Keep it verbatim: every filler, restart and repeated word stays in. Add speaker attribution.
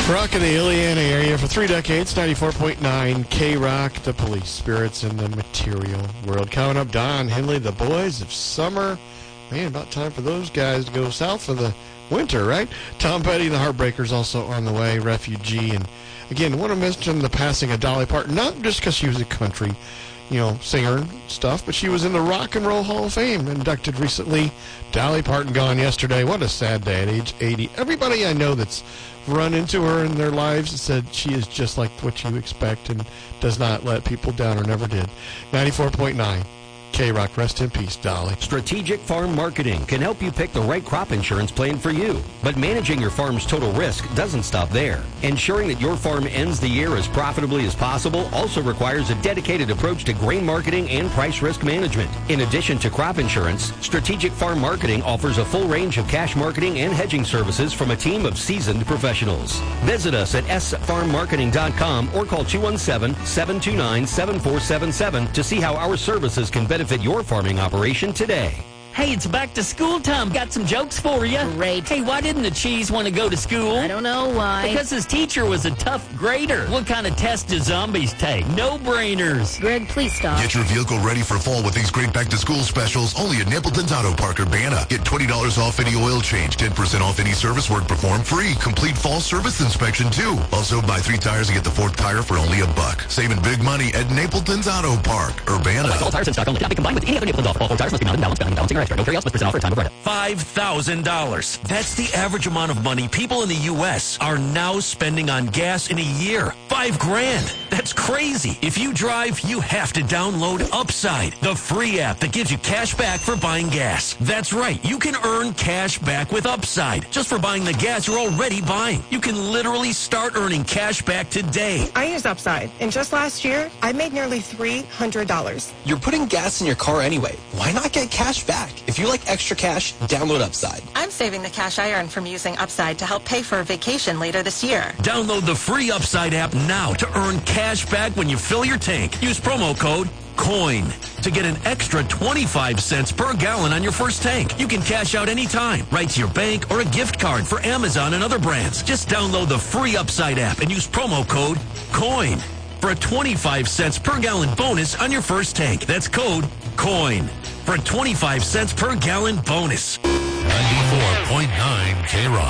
Speaker 1: Rock in the Illiana area for three decades, ninety-four point nine K-Rock, the police spirits in the material world. Coming up, Don Henley, the boys of summer. Man, about time for those guys to go south for the winter, right? Tom Petty, the Heartbreakers, also on the way, Refugee. And again, I want to mention the passing of Dolly Parton, not just because she was a country, you know, singer and stuff, but she was in the Rock and Roll Hall of Fame, inducted recently. Dolly Parton gone yesterday. What a sad day at age eighty. Everybody I know that's run into her in their lives and said she is just like what you expect and does not let people down or never did. ninety-four point nine K-Rock, rest in peace, Dolly.
Speaker 2: Strategic Farm Marketing can help you pick the right crop insurance plan for you. But managing your farm's total risk doesn't stop there. Ensuring that your farm ends the year as profitably as possible also requires a dedicated approach to grain marketing and price risk management. In addition to crop insurance, Strategic Farm Marketing offers a full range of cash marketing and hedging services from a team of seasoned professionals. Visit us at s farm marketing dot com or call two one seven, seven two nine, seven four seven seven to see how our services can benefit your farming operation today.
Speaker 3: Hey, it's back to school time. Got some jokes for you.
Speaker 4: Great.
Speaker 3: Hey, why didn't the cheese want to go to school?
Speaker 4: I don't know why.
Speaker 3: Because his teacher was a tough grader. What kind of test do zombies take? No-brainers.
Speaker 4: Greg, please stop.
Speaker 5: Get your vehicle ready for fall with these great back-to-school specials only at Napleton's Auto Park, Urbana. Get twenty dollars off any oil change, ten percent off any service work performed, free complete fall service inspection, too. Also, buy three tires and get the fourth tire for only a buck. Saving big money at Napleton's Auto Park, Urbana.
Speaker 3: All tires in stock only. Not be combined with any other Napleton's off. All four tires must be mounted, balanced, balancing or extra. No carry else with percent off for a time of credit.
Speaker 6: five thousand dollars. That's the average amount of money people in the U S are now spending on gas in a year. Five grand. That's crazy. If you drive, you have to download Upside, the free app that gives you cash back for buying gas. That's right. You can earn cash back with Upside just for buying the gas you're already buying. You can literally start earning cash back today.
Speaker 7: I use Upside, and just last year, I made nearly three hundred dollars.
Speaker 8: You're putting gas in your car anyway. Why not get cash back? If you like extra cash, download Upside.
Speaker 9: I'm saving the cash I earn from using Upside to help pay for a vacation later this year.
Speaker 6: Download the free Upside app now to earn cash back when you fill your tank. Use promo code COIN to get an extra twenty-five cents per gallon on your first tank. You can cash out anytime, right to your bank or a gift card for Amazon and other brands. Just download the free Upside app and use promo code COIN for a twenty-five cents per gallon bonus on your first tank. That's code COIN for a twenty-five cents per gallon bonus.
Speaker 5: ninety-four point nine K-Rock.